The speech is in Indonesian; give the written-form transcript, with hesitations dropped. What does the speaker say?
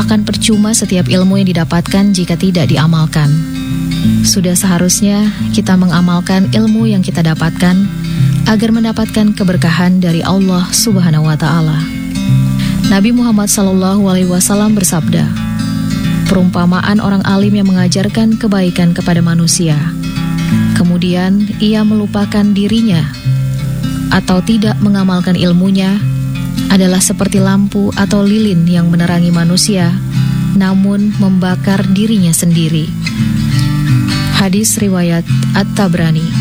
Akan percuma setiap ilmu yang didapatkan jika tidak diamalkan. Sudah seharusnya kita mengamalkan ilmu yang kita dapatkan agar mendapatkan keberkahan dari Allah Subhanahu wa Ta'ala. Nabi Muhammad SAW bersabda, perumpamaan orang alim yang mengajarkan kebaikan kepada manusia, kemudian ia melupakan dirinya atau tidak mengamalkan ilmunya, adalah seperti lampu atau lilin yang menerangi manusia, namun membakar dirinya sendiri. Hadis riwayat At-Tabrani.